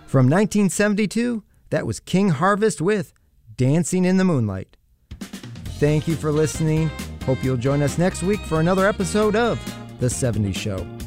From 1972, that was King Harvest with Dancing in the Moonlight. Thank you for listening. Hope you'll join us next week for another episode of The 70s Show.